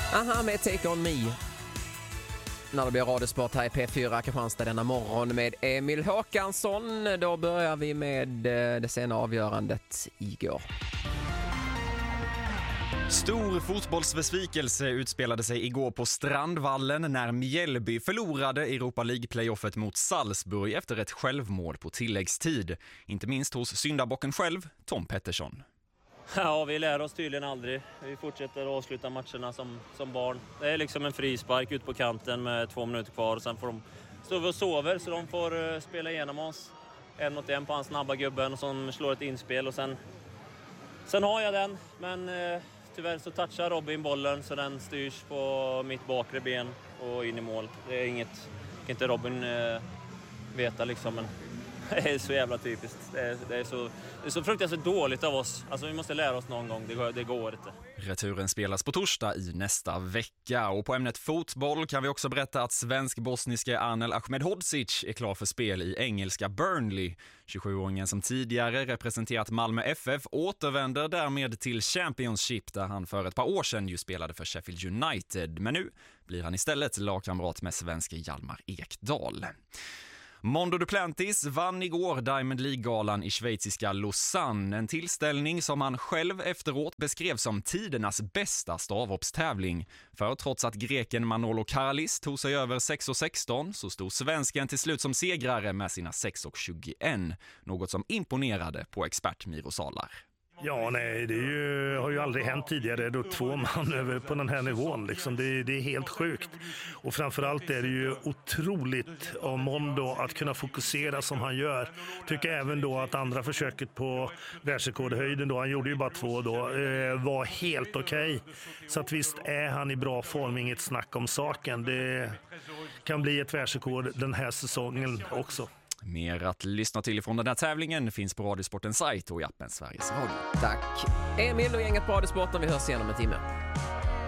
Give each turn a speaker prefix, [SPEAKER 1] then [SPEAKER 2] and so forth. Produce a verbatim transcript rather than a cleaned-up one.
[SPEAKER 1] Aha med Take On Me. När det blir radiosport här i P fyra Kristianstad denna morgon med Emil Håkansson. Då börjar vi med det sena avgörandet igår.
[SPEAKER 2] Stor fotbollsbesvikelse utspelade sig igår på Strandvallen när Mjällby förlorade Europa League-playoffet mot Salzburg efter ett självmål på tilläggstid. Inte minst hos syndabocken själv, Tom Pettersson.
[SPEAKER 3] Ja, vi lär oss tydligen aldrig. Vi fortsätter att avsluta matcherna som, som barn. Det är liksom en frispark ut på kanten med två minuter kvar. Och sen får de stå och sover så de får uh, spela igenom oss. En mot en på hans snabba gubben som slår ett inspel. Och sen, sen har jag den, men uh, tyvärr så touchar Robin bollen så den styrs på mitt bakre ben och in i mål. Det är inget, kan inte Robin uh, veta liksom, men det är så jävla typiskt. Det är, det är, så, det är så fruktansvärt dåligt av oss. Alltså vi måste lära oss någon gång. Det går, det går inte.
[SPEAKER 2] Returen spelas på torsdag i nästa vecka. Och på ämnet fotboll kan vi också berätta att svensk-bosniske Anel Ahmedhodzic är klar för spel i engelska Burnley. tjugosjuåringen som tidigare representerat Malmö F F återvänder därmed till Championship där han för ett par år sedan ju spelade för Sheffield United. Men nu blir han istället lagkamrat med svenske Hjalmar Ekdal. Mondo Duplantis vann igår Diamond League-galan i schweiziska Lausanne, en tillställning som han själv efteråt beskrev som tidernas bästa stavhoppstävling. För trots att greken Manolo Karalis tog sig över sex och sexton så stod svensken till slut som segrare med sina sex och tjugoett, något som imponerade på expert Miro Salar.
[SPEAKER 4] Ja, nej, det är ju, har ju aldrig hänt tidigare då två man över på den här nivån. Liksom. Det, det är helt sjukt. Och framförallt är det ju otroligt av Mondo att kunna fokusera som han gör. Tycker även då att andra försöket på världsrekordhöjden då, han gjorde ju bara två då, eh, var helt okej. Okay. Så att visst är han i bra form, inget snack om saken. Det kan bli ett världsrekord den här säsongen också.
[SPEAKER 2] Mer att lyssna till ifrån den här tävlingen finns på Radiosportens sajt och i appen Sveriges Radio.
[SPEAKER 1] Tack Emil och gänget på Radiosporten. Vi hörs igen om en timme.